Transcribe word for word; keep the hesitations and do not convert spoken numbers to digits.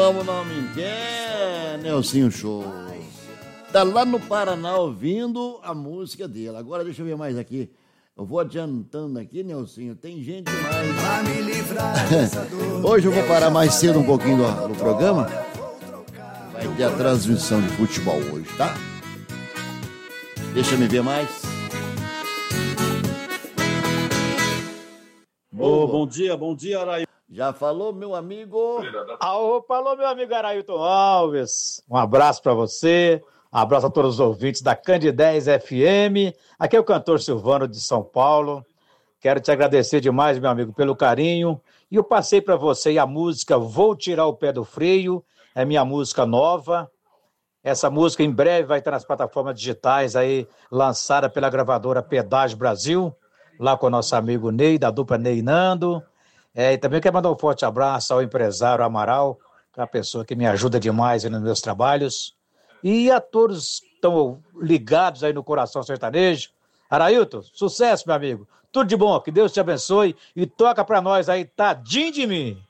como não me quer, Nelsinho Show. Tá lá no Paraná ouvindo a música dele. Agora deixa eu ver mais aqui. Eu vou adiantando aqui, Nelsinho. Tem gente mais. Hoje eu vou parar mais cedo um pouquinho do, do programa. Vai ter a transmissão de futebol hoje, tá? Deixa eu me ver mais. Oh, bom dia, bom dia, Araí. Já falou, meu amigo? Alô, falou, meu amigo Arailton Alves. Um abraço para você, um abraço a todos os ouvintes da Candidez F M. Aqui é o cantor Silvano de São Paulo. Quero te agradecer demais, meu amigo, pelo carinho. E eu passei para você a música Vou Tirar o Pé do Freio, é minha música nova. Essa música em breve vai estar nas plataformas digitais aí, lançada pela gravadora Pedágio Brasil, lá com o nosso amigo Ney, da dupla Ney Nando. É, e também quero mandar um forte abraço ao empresário Amaral, que é uma pessoa que me ajuda demais nos meus trabalhos. E a todos que estão ligados aí no Coração Sertanejo. Arailton, sucesso, meu amigo. Tudo de bom, que Deus te abençoe e toca pra nós aí, Tadinho de Mim.